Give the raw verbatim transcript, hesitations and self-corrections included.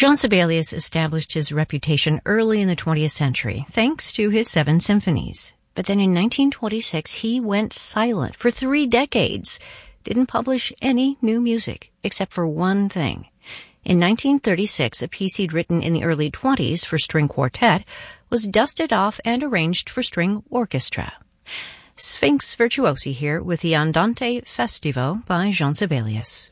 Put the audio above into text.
Jean Sibelius established his reputation early in the twentieth century, thanks to his seven symphonies. But then in nineteen twenty-six, he went silent for three decades, didn't publish any new music, except for one thing. In nineteen thirty-six, a piece he'd written in the early twenties for string quartet was dusted off and arranged for string orchestra. Sphinx Virtuosi here with the Andante Festivo by Jean Sibelius.